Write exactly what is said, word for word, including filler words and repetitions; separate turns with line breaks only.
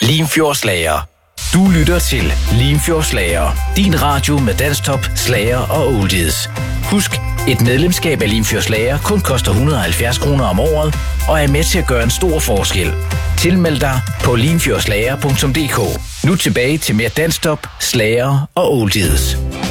Limfjordslager. Du lytter til Limfjordslager. Din radio med dansktop, slager og oldies. Husk, et medlemskab af Limfjordslager kun koster et hundrede og halvfjerds kroner om året og er med til at gøre en stor forskel. Tilmeld dig på limfjordslager punktum d k. Nu tilbage til mere dansktop, slager og oldies.